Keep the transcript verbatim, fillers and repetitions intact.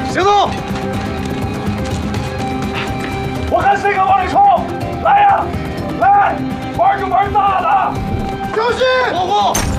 行动！我看谁敢往里冲！来呀，来，玩就玩大的！ 小心！ 保护！